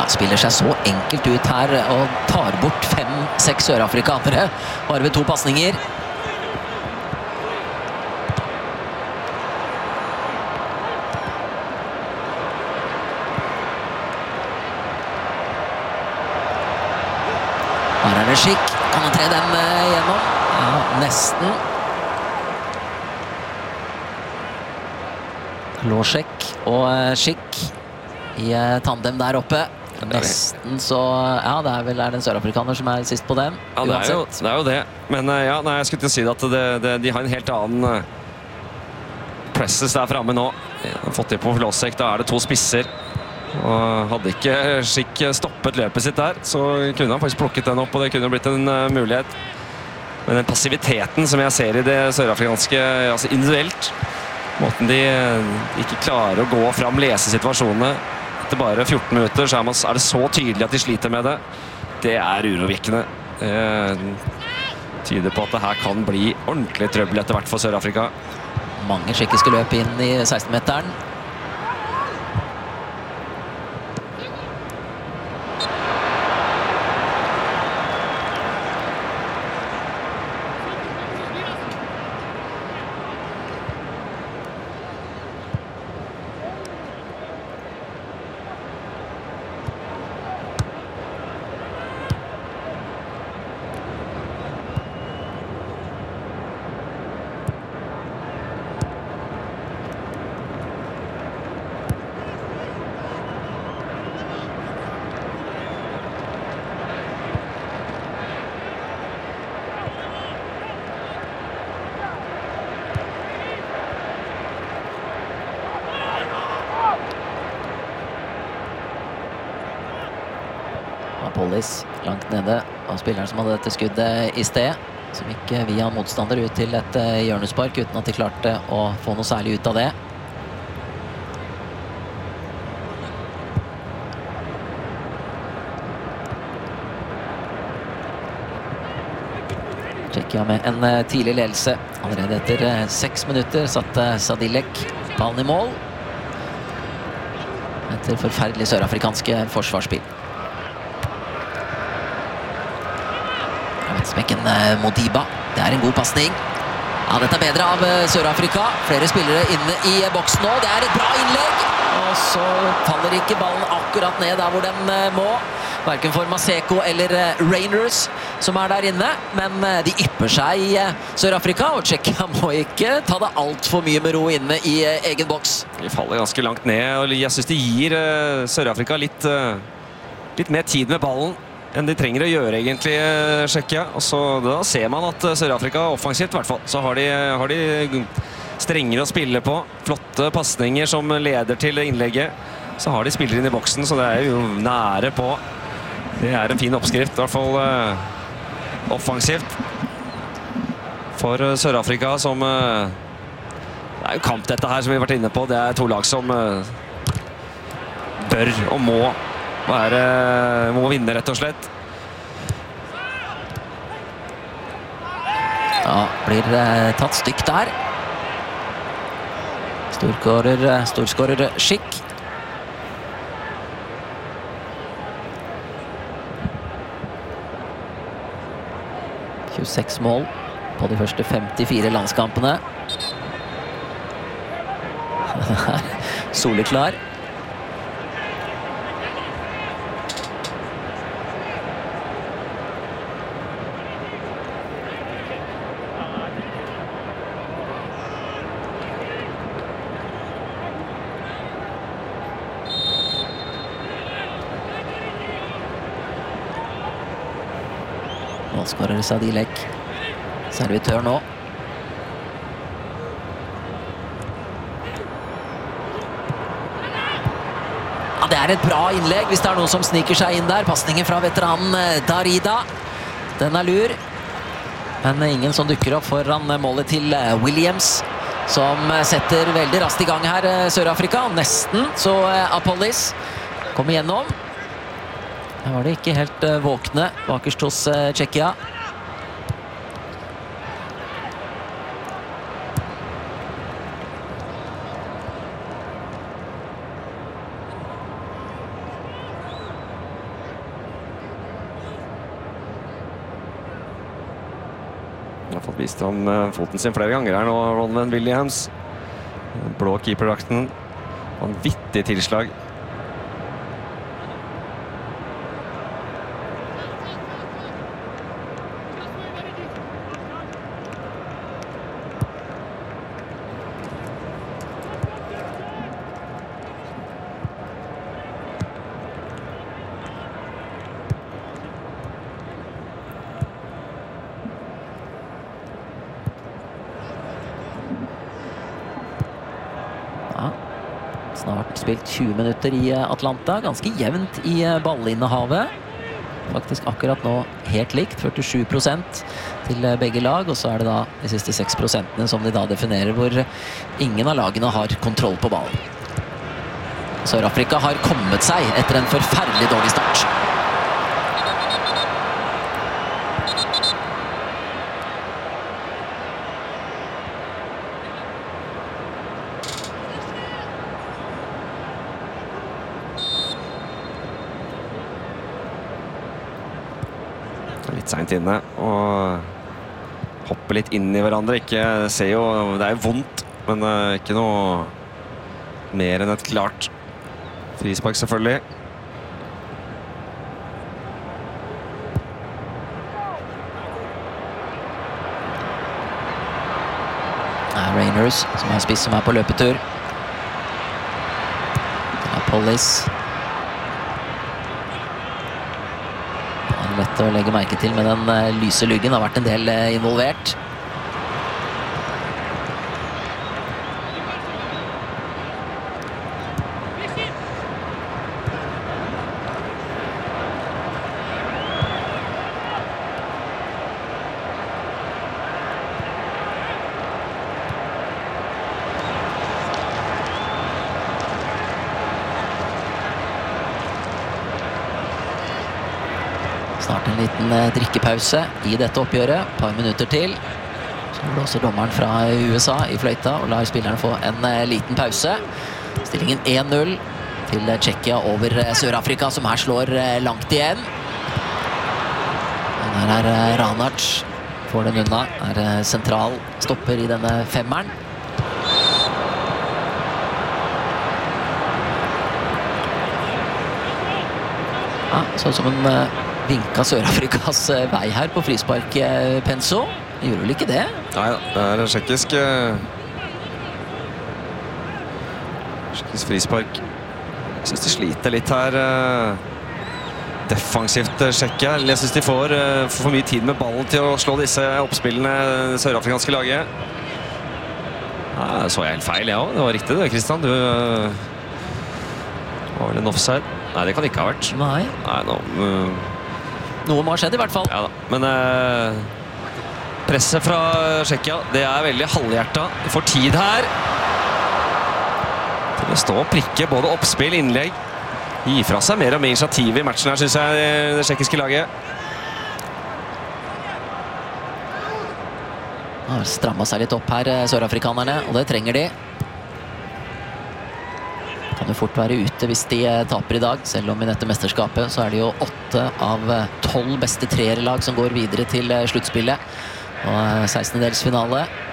Ja, spiller seg så enkelt ut her og tar bort 5-6 sørafrikanere bare ved 2 passninger. Her er det Schick. Kan han tre den gjennom? Ja, nesten. Låsjek og Schick i tandem der oppe. Nesten så... Ja, det er vel den sørafrikaner som er sist på den. Ja, det er jo det. Men ja, nei, jeg skulle til å si at de har en helt annen presses der fremme nå. De har fått det på Låsjek, da er det 2 spisser. Og hadde ikke Schick stoppet løpet sitt der, så kunne han faktisk plukket den opp, og det kunne blitt en mulighet. Men den passiviteten som jeg ser i det sørafrikanske, altså individuelt, måten de ikke klarer å gå fram, lese situasjonene, etter bare 14 minutter så er det så tydelig at de sliter med det. Det er urovekkende. Det tyder på at det her kan bli ordentlig trøbbel etter hvert for Sør-Afrika. Mange tsjekkiske løp inn i 16-meteren. Pollis langt nede av spilleren som hadde dette skuddet i sted, som gikk via motstander ut til et hjørnespark uten at de klarte å få noe særlig ut av det. Tsjekkia med en tidlig ledelse. Allerede etter 6 minutter satte Sadilek ballen i mål etter forferdelig sørafrikanske forsvarsspill. Smekken Modiba. Det er en god passning. Ja, dette er bedre av Sør-Afrika. Flere spillere inne i boksen nå. Det er et bra innlegg. Og så faller ikke ballen akkurat ned der hvor den må. Hverken for Maseko eller Reiners som er der inne. Men de ypper seg i Sør-Afrika, og Tsjekkia må ikke ta det alt for mye med ro inne i egen boks. De faller ganske langt ned, og jeg synes de gir Sør-Afrika litt mer tid med ballen enn de trenger å gjøre egentlig, Tsjekkia. Og så da ser man at Sør-Afrika offensivt i hvert fall, så har de strengere å spille på. Flotte passninger som leder til innlegget. Så har de spillere inn i boksen, så det er jo nære på. Det er en fin oppskrift, i hvert fall offensivt. For Sør-Afrika som... Det er jo kamp dette her som vi har vært inne på. Det er 2 lag som bør og må vinne, rett og slett. Ja, blir tatt stygt der. Storskårer Schick. «26 mål på de første 54 landskampene. Soleklar. Målskårer Sadilek. Servitør nå. Ja, det er et bra innlegg hvis det er noen som sniker seg inn der. Passningen fra veteranen Darida. Den er lur. Men ingen som dukker opp foran målet til Williams, som setter veldig raskt i gang her Sør-Afrika. Nesten så Apollis kommer gjennom. Her var det ikke helt våkne bakerst hos Tsjekkia. har fått vist om foten sin flere ganger her nå, Ronwen Williams. Blå keeperdrakten. Vanvittig tilslag. Snart spilt 20 minutter i Atlanta, ganske jevnt i ballinnehavet. Faktisk akkurat nå helt likt, 47% til begge lag, og så er det da de siste 6% som de da definerer, hvor ingen av lagene har kontroll på ballen. Sør-Afrika har kommet seg etter en forferdelig dårlig start. Litt sent inne og hopper litt inn i hverandre. Ikke ser jo, det er jo vondt, men ikke noe mer enn et klart frispark selvfølgelig. Det er Rainers som er spiss, som er på løpetur. Det er Pollis. Lett å legge merke til, med den lyse lyggen har vært en del involvert. Snart en liten drikkepause i dette oppgjøret. Et par minutter til. Så blåser dommeren fra USA i fløyta og lar spillerne få en liten pause. Stillingen 1-0 til Tsjekkia over Sør-Afrika, som her slår langt igjen. Og her er Ranac. Får den unna. Er sentral stopper i denne femmeren. Ja, sånn som en vinka Sør-Afrikas vei her på frispark, Penso. Gjorde vel ikke det? Nei, det er tsjekkisk frispark. Jeg synes de sliter litt her defensivt, Tsjekkia. Jeg synes de får for mye tid med ballen til å slå disse oppspillene sørafrikanske laget. Ja, så jeg helt feil, ja. Det var riktig det, Kristian. Du var vel en offside? Nei, det kan det ikke ha vært. Nei. Nei, noe må ha skjedd i hvert fall. Ja da, men presset fra Tsjekkia, det er veldig halvhjertet. De får tid her til å stå og prikke både oppspill, innlegg. Gi fra seg mer og mer initiativ i matchen her, synes jeg, det tsjekkiske laget. Har strammet seg litt opp her, sørafrikanerne, og det trenger de. Kan jo fort være ute hvis de taper i dag, selv om i dette mesterskapet så er det jo 8 av 12 beste treerlag som går videre til sluttspillet og 16-delsfinale.